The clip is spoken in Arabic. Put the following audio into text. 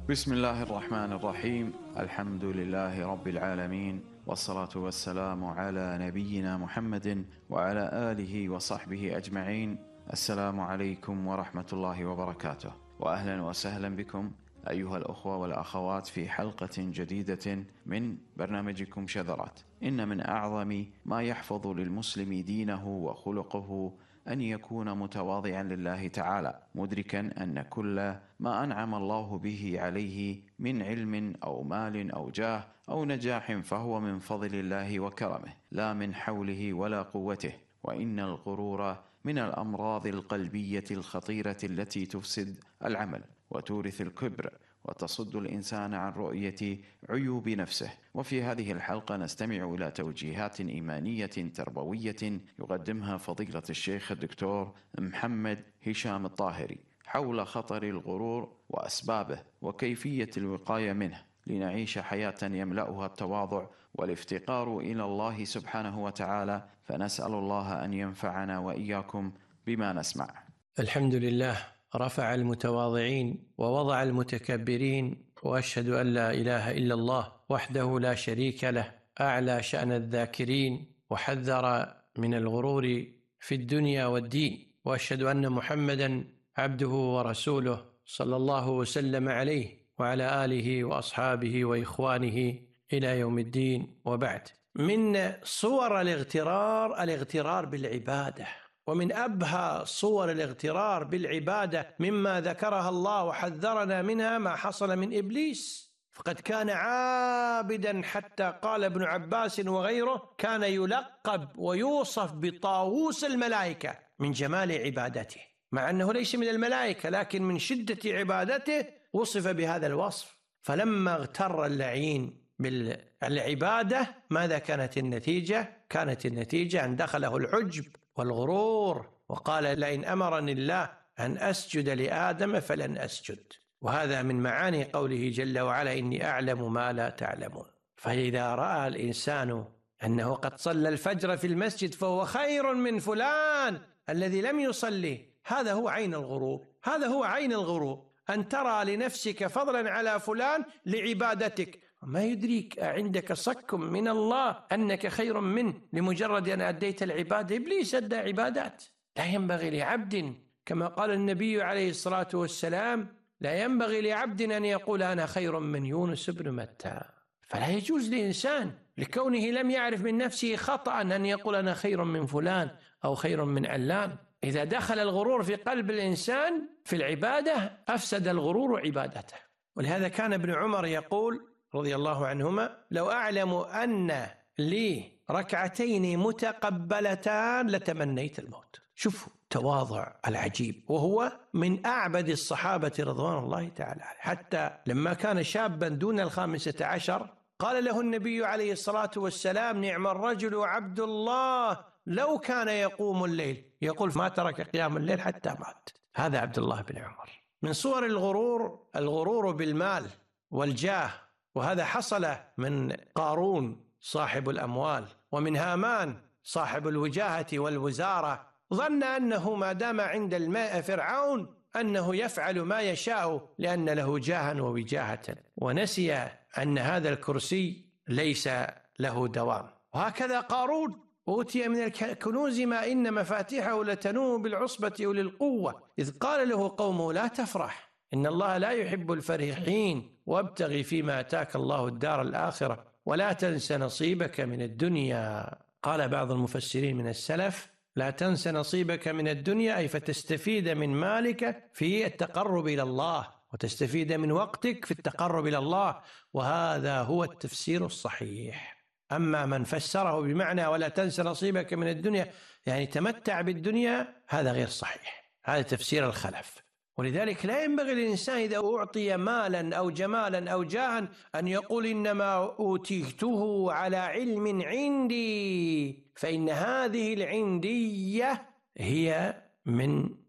بسم الله الرحمن الرحيم. الحمد لله رب العالمين، والصلاة والسلام على نبينا محمد وعلى آله وصحبه أجمعين. السلام عليكم ورحمة الله وبركاته، وأهلا وسهلا بكم أيها الأخوة والأخوات في حلقة جديدة من برنامجكم شذرات. إن من أعظم ما يحفظ للمسلم دينه وخلقه أن يكون متواضعا لله تعالى، مدركا أن كل ما أنعم الله به عليه من علم أو مال أو جاه أو نجاح فهو من فضل الله وكرمه، لا من حوله ولا قوته. وإن الغرور من الأمراض القلبية الخطيرة التي تفسد العمل وتورث الكبر وتصد الإنسان عن رؤية عيوب نفسه. وفي هذه الحلقة نستمع إلى توجيهات إيمانية تربوية يقدمها فضيلة الشيخ الدكتور محمد هشام الطاهري حول خطر الغرور وأسبابه وكيفية الوقاية منه، لنعيش حياة يملأها التواضع والافتقار إلى الله سبحانه وتعالى. فنسأل الله أن ينفعنا وإياكم بما نسمع. الحمد لله، رفع المتواضعين ووضع المتكبرين، وأشهد أن لا إله إلا الله وحده لا شريك له، أعلى شأن الذاكرين وحذر من الغرور في الدنيا والدين. وأشهد أن محمدا عبده ورسوله صلى الله وسلم عليه وعلى آله وأصحابه وإخوانه إلى يوم الدين. وبعد، من صور الاغترار بالعبادة، ومن أبهى صور الاغترار بالعبادة مما ذكرها الله وحذرنا منها ما حصل من إبليس. فقد كان عابدا، حتى قال ابن عباس وغيره كان يلقب ويوصف بطاووس الملائكة من جمال عبادته، مع أنه ليس من الملائكة، لكن من شدة عبادته وصف بهذا الوصف. فلما اغتر اللعين بالعبادة ماذا كانت النتيجة؟ كانت النتيجة أن دخله العجب والغرور، وقال لئن أمرني الله أن أسجد لآدم فلن أسجد. وهذا من معاني قوله جل وعلا إني أعلم ما لا تعلمون. فإذا رأى الإنسان أنه قد صلى الفجر في المسجد فهو خير من فلان الذي لم يصلي، هذا هو عين الغرور. هذا هو عين الغرور، أن ترى لنفسك فضلا على فلان لعبادتك، ما يدريك عندك صك من الله أنك خير منه لمجرد أن أديت العبادة. إبليس أدى عبادات. لا ينبغي لعبد، كما قال النبي عليه الصلاة والسلام، لا ينبغي لعبد أن يقول أنا خير من يونس بن متى. فلا يجوز لإنسان لكونه لم يعرف من نفسه خطأ أن يقول أنا خير من فلان أو خير من علان. إذا دخل الغرور في قلب الإنسان في العبادة أفسد الغرور عبادته. ولهذا كان ابن عمر يقول رضي الله عنهما لو أعلم أن لي ركعتين متقبلتان لتمنيت الموت. شوفوا تواضع العجيب، وهو من أعبد الصحابة رضوان الله تعالى، حتى لما كان شابا دون 15 قال له النبي عليه الصلاة والسلام نعم الرجل عبد الله لو كان يقوم الليل، يقول ما ترك قيام الليل حتى مات. هذا عبد الله بن عمر. من صور الغرور بالمال والجاه، وهذا حصل من قارون صاحب الأموال، ومن هامان صاحب الوجاهة والوزارة. ظن أنه ما دام عند الماء فرعون أنه يفعل ما يشاء لأن له جاها ووجاهة، ونسي أن هذا الكرسي ليس له دوام. وهكذا قارون أوتي من الكنوز ما إن مفاتيحه لتنوء بالعصبة أولي القوة إذ قال له قومه لا تفرح إن الله لا يحب الفرحين وابتغي فيما أتاك الله الدار الآخرة ولا تنس نصيبك من الدنيا. قال بعض المفسرين من السلف لا تنس نصيبك من الدنيا، أي فتستفيد من مالك في التقرب إلى الله، وتستفيد من وقتك في التقرب إلى الله، وهذا هو التفسير الصحيح. أما من فسره بمعنى ولا تنس نصيبك من الدنيا يعني تمتع بالدنيا، هذا غير صحيح، هذا تفسير الخلف. ولذلك لا ينبغي للإنسان إذا أعطي مالا أو جمالا أو جاها أن يقول إنما أوتيته على علم عندي، فإن هذه العندية هي من